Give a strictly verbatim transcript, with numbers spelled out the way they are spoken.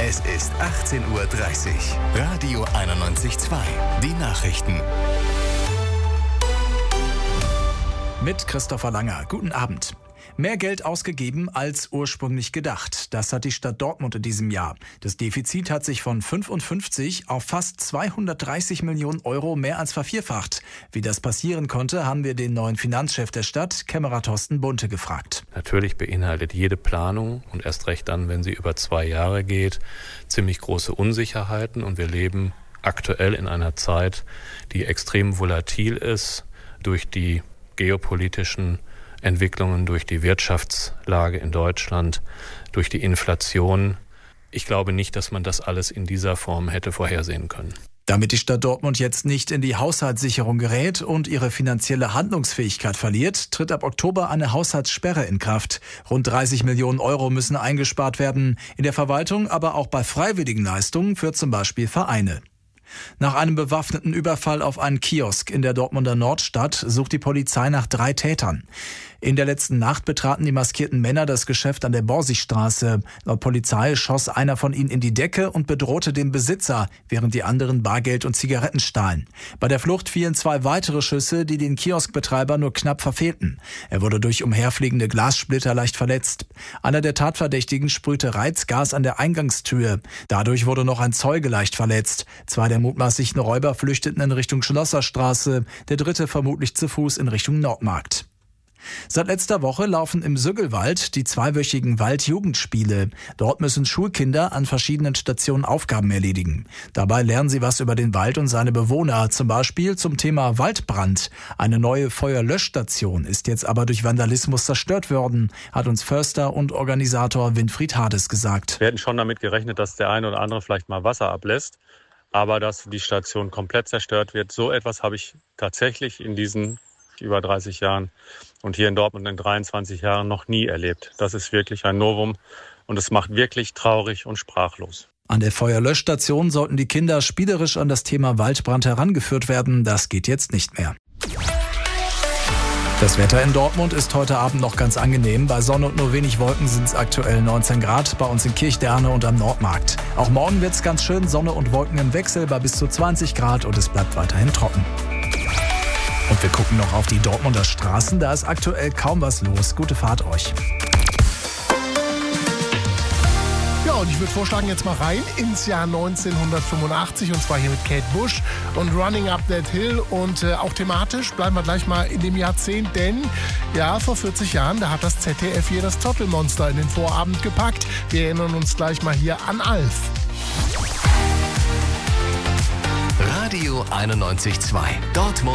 Es ist achtzehn Uhr dreißig. Radio einundneunzig Komma zwei. Die Nachrichten. Mit Christopher Langer. Guten Abend. Mehr Geld ausgegeben als ursprünglich gedacht. Das hat die Stadt Dortmund in diesem Jahr. Das Defizit hat sich von fünfundfünfzig auf fast zweihundertdreißig Millionen Euro mehr als vervierfacht. Wie das passieren konnte, haben wir den neuen Finanzchef der Stadt, Kämmerer Thorsten Bunte, gefragt. Natürlich beinhaltet jede Planung und erst recht dann, wenn sie über zwei Jahre geht, ziemlich große Unsicherheiten. Und wir leben aktuell in einer Zeit, die extrem volatil ist durch die geopolitischen Entwicklungen, durch die Wirtschaftslage in Deutschland, durch die Inflation. Ich glaube nicht, dass man das alles in dieser Form hätte vorhersehen können. Damit die Stadt Dortmund jetzt nicht in die Haushaltssicherung gerät und ihre finanzielle Handlungsfähigkeit verliert, tritt ab Oktober eine Haushaltssperre in Kraft. Rund dreißig Millionen Euro müssen eingespart werden, in der Verwaltung, aber auch bei freiwilligen Leistungen für zum Beispiel Vereine. Nach einem bewaffneten Überfall auf einen Kiosk in der Dortmunder Nordstadt sucht die Polizei nach drei Tätern. In der letzten Nacht betraten die maskierten Männer das Geschäft an der Borsigstraße. Laut Polizei schoss einer von ihnen in die Decke und bedrohte den Besitzer, während die anderen Bargeld und Zigaretten stahlen. Bei der Flucht fielen zwei weitere Schüsse, die den Kioskbetreiber nur knapp verfehlten. Er wurde durch umherfliegende Glassplitter leicht verletzt. Einer der Tatverdächtigen sprühte Reizgas an der Eingangstür. Dadurch wurde noch ein Zeuge leicht verletzt. Zwei der mutmaßlichen Räuber flüchteten in Richtung Schlosserstraße, der dritte vermutlich zu Fuß in Richtung Nordmarkt. Seit letzter Woche laufen im Süggelwald die zweiwöchigen Waldjugendspiele. Dort müssen Schulkinder an verschiedenen Stationen Aufgaben erledigen. Dabei lernen sie was über den Wald und seine Bewohner, zum Beispiel zum Thema Waldbrand. Eine neue Feuerlöschstation ist jetzt aber durch Vandalismus zerstört worden, hat uns Förster und Organisator Winfried Hades gesagt. Wir hätten schon damit gerechnet, dass der eine oder andere vielleicht mal Wasser ablässt, aber dass die Station komplett zerstört wird. So etwas habe ich tatsächlich in diesen über dreißig Jahren und hier in Dortmund in dreiundzwanzig Jahren noch nie erlebt. Das ist wirklich ein Novum und es macht wirklich traurig und sprachlos. An der Feuerlöschstation sollten die Kinder spielerisch an das Thema Waldbrand herangeführt werden. Das geht jetzt nicht mehr. Das Wetter in Dortmund ist heute Abend noch ganz angenehm. Bei Sonne und nur wenig Wolken sind es aktuell neunzehn Grad, bei uns in Kirchderne und am Nordmarkt. Auch morgen wird es ganz schön, Sonne und Wolken im Wechsel bei bis zu zwanzig Grad und es bleibt weiterhin trocken. Und wir gucken noch auf die Dortmunder Straßen, da ist aktuell kaum was los. Gute Fahrt euch. Ja, und ich würde vorschlagen, jetzt mal rein ins Jahr neunzehnhundertfünfundachtzig und zwar hier mit Kate Bush und Running Up That Hill und äh, auch thematisch bleiben wir gleich mal in dem Jahrzehnt, denn ja, vor vierzig Jahren, da hat das Z D F hier das Zottelmonster in den Vorabend gepackt. Wir erinnern uns gleich mal hier an Alf. Radio einundneunzig Komma zwei. Dortmund.